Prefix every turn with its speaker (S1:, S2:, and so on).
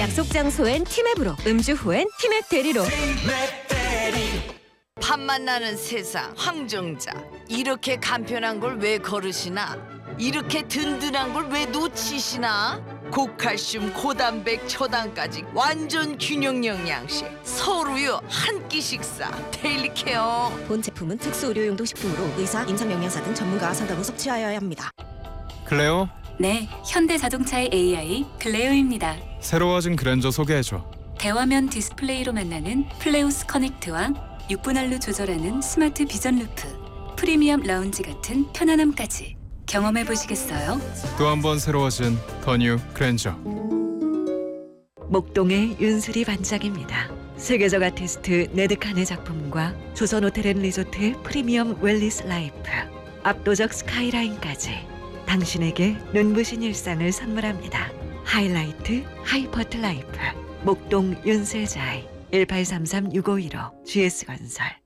S1: 약속 장소엔 티맵으로, 음주 후엔 티맵 대리로.
S2: 밥 만나는 세상 황정자, 이렇게 간편한 걸 왜 거르시나? 이렇게 든든한 걸 왜 놓치시나? 고칼슘, 고단백, 초당까지 완전 균형 영양식 서울우유 한 끼 식사 데일리 케어.
S3: 본 제품은 특수 의료용도 식품으로 의사, 임상영양사 등 전문가와 상담 후 섭취하여야 합니다.
S4: 클레오,
S5: 네, 현대자동차의 AI 클레오입니다.
S4: 새로워진 그랜저 소개해줘.
S5: 대화면 디스플레이로 만나는 플레우스 커넥트와 6분할로 조절하는 스마트 비전 루프, 프리미엄 라운지 같은 편안함까지 경험해 보시겠어요?
S4: 또 한 번 새로워진 더 뉴 그랜저.
S6: 목동의 윤수리 반짝입니다. 세계적 아티스트 네드칸의 작품과 조선호텔앤리조트의 프리미엄 웰리스 라이프, 압도적 스카이라인까지 당신에게 눈부신 일상을 선물합니다. 하이라이트 하이퍼트 라이프, 목동 윤세자이 1833-6515 GS건설.